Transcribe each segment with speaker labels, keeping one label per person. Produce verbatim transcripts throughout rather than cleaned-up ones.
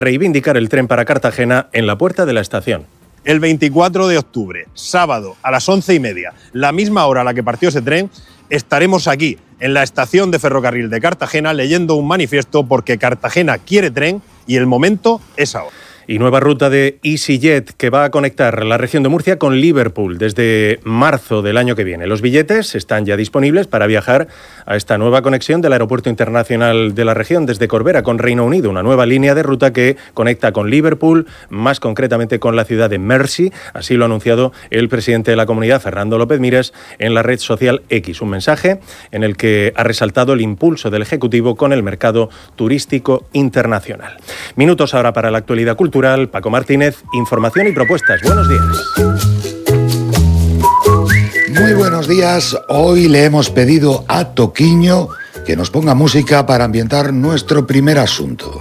Speaker 1: reivindicar el tren para Cartagena en la puerta de la estación.
Speaker 2: El veinticuatro de octubre, sábado, a las once y media, la misma hora a la que partió ese tren, estaremos aquí, en la estación de ferrocarril de Cartagena, leyendo un manifiesto porque Cartagena quiere tren y el momento es ahora.
Speaker 1: Y nueva ruta de EasyJet que va a conectar la región de Murcia con Liverpool desde marzo del año que viene. Los billetes están ya disponibles para viajar a esta nueva conexión del aeropuerto internacional de la región desde Corbera con Reino Unido, una nueva línea de ruta que conecta con Liverpool, más concretamente con la ciudad de Mersey. Así lo ha anunciado el presidente de la comunidad, Fernando López Mires, en la red social X. Un mensaje en el que ha resaltado el impulso del Ejecutivo con el mercado turístico internacional. Minutos ahora para la actualidad cultural. Paco Martínez, información y propuestas. Buenos días.
Speaker 3: Muy buenos días. Hoy le hemos pedido a Toquiño que nos ponga música para ambientar nuestro primer asunto.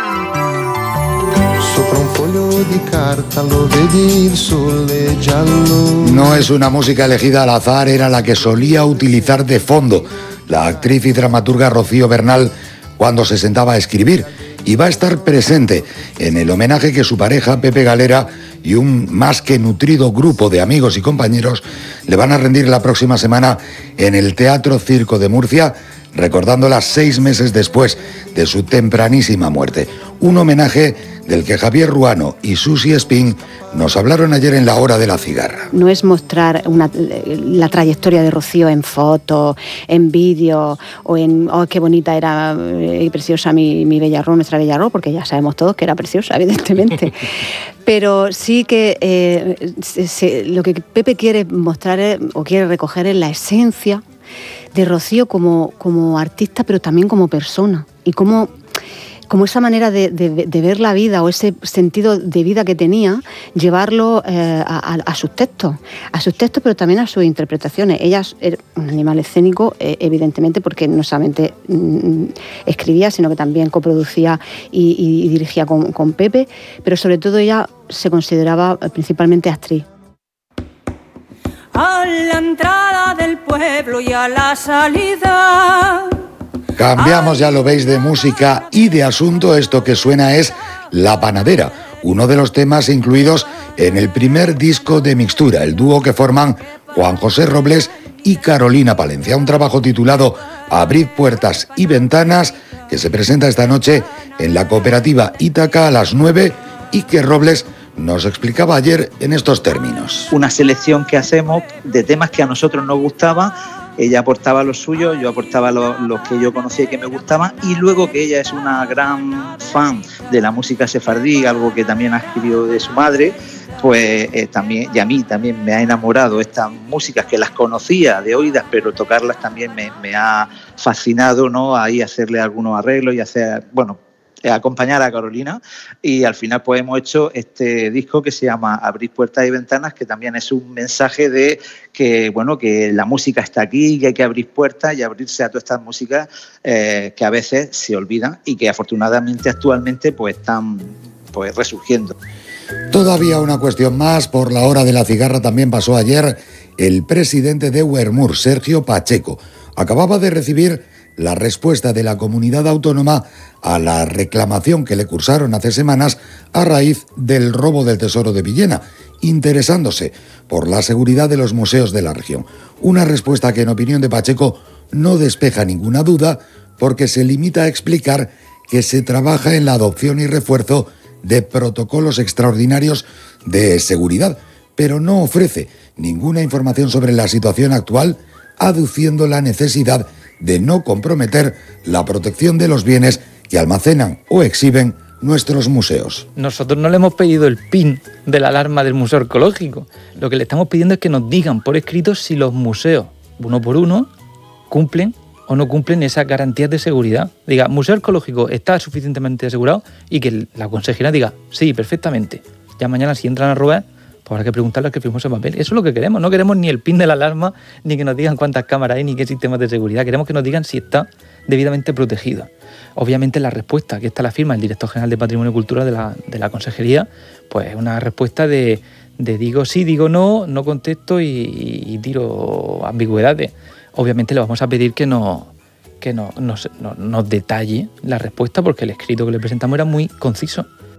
Speaker 3: No es una música elegida al azar, era la que solía utilizar de fondo la actriz y dramaturga Rocío Bernal cuando se sentaba a escribir. Y va a estar presente en el homenaje que su pareja, Pepe Galera, y un más que nutrido grupo de amigos y compañeros le van a rendir la próxima semana en el Teatro Circo de Murcia, recordándola seis meses después de su tempranísima muerte. Un homenaje del que Javier Ruano y Susi Espín nos hablaron ayer en la Hora de la Cigarra.
Speaker 4: No es mostrar una, la trayectoria de Rocío en fotos, en vídeos o en, oh, qué bonita era y eh, preciosa mi, mi Bella Ro, nuestra Bella Ro, porque ya sabemos todos que era preciosa, evidentemente. Pero sí que eh, se, se, lo que Pepe quiere mostrar es, o quiere recoger es la esencia de Rocío como, como artista, pero también como persona. Y como, como esa manera de, de, de ver la vida o ese sentido de vida que tenía, llevarlo eh, a, a sus textos, a sus textos, pero también a sus interpretaciones. Ella era un animal escénico, eh, evidentemente, porque no solamente mm, escribía, sino que también coproducía y, y, y dirigía con, con Pepe, pero sobre todo ella se consideraba principalmente actriz.
Speaker 5: A la entrada del pueblo y a la salida.
Speaker 3: Cambiamos, ya lo veis, de música y de asunto. Esto que suena es La Panadera, uno de los temas incluidos en el primer disco de Mixtura, el dúo que forman Juan José Robles y Carolina Palencia. Un trabajo titulado Abrid puertas y ventanas que se presenta esta noche en la cooperativa Ítaca a las nueve y que Robles nos explicaba ayer en estos términos.
Speaker 6: Una selección que hacemos de temas que a nosotros nos gustaban. Ella aportaba los suyos, yo aportaba los, los que yo conocía y que me gustaban, y luego que ella es una gran fan de la música sefardí, algo que también adquirió de su madre, pues eh, también, y a mí también me ha enamorado estas músicas que las conocía de oídas, pero tocarlas también me, me ha fascinado, ¿no? Ahí hacerle algunos arreglos y hacer, bueno, acompañar a Carolina, y al final pues hemos hecho este disco que se llama Abrir puertas y ventanas, que también es un mensaje de que bueno que la música está aquí, que hay que abrir puertas y abrirse a todas estas músicas eh, que a veces se olvidan y que afortunadamente actualmente pues están pues resurgiendo.
Speaker 3: Todavía una cuestión más. Por la Hora de la Cigarra también pasó ayer el presidente de Wermur, Sergio Pacheco. Acababa de recibir la respuesta de la comunidad autónoma a la reclamación que le cursaron hace semanas a raíz del robo del Tesoro de Villena, interesándose por la seguridad de los museos de la región. Una respuesta que, en opinión de Pacheco, no despeja ninguna duda porque se limita a explicar que se trabaja en la adopción y refuerzo de protocolos extraordinarios de seguridad, pero no ofrece ninguna información sobre la situación actual, aduciendo la necesidad de no comprometer la protección de los bienes que almacenan o exhiben nuestros museos.
Speaker 7: Nosotros no le hemos pedido el pin de la alarma del Museo Arqueológico. Lo que le estamos pidiendo es que nos digan por escrito si los museos, uno por uno, cumplen o no cumplen esas garantías de seguridad. Diga, Museo Arqueológico está suficientemente asegurado, y que la consejera diga, sí, perfectamente. Ya mañana si entran a robar, pues habrá que preguntarle al que firmó ese papel. Eso es lo que queremos. No queremos ni el pin de la alarma, ni que nos digan cuántas cámaras hay, ni qué sistemas de seguridad. Queremos que nos digan si está debidamente protegido. Obviamente la respuesta, que esta la firma el director general de Patrimonio y Cultura de la, de la Consejería, pues es una respuesta de, de digo sí, digo no, no contesto y, y tiro ambigüedades. Obviamente le vamos a pedir que, no, que no, nos, no, nos detalle la respuesta, porque el escrito que le presentamos era muy conciso.